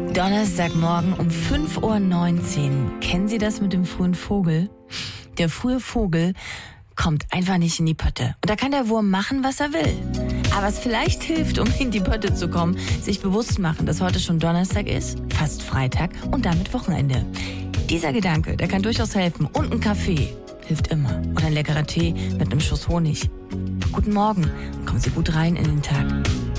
Donnerstagmorgen um 5:19 Uhr. Kennen Sie das mit dem frühen Vogel? Der frühe Vogel kommt einfach nicht in die Pötte. Und da kann der Wurm machen, was er will. Aber was vielleicht hilft, um in die Pötte zu kommen, sich bewusst machen, dass heute schon Donnerstag ist, fast Freitag und damit Wochenende. Dieser Gedanke, der kann durchaus helfen. Und ein Kaffee hilft immer. Oder ein leckerer Tee mit einem Schuss Honig. Guten Morgen und kommen Sie gut rein in den Tag.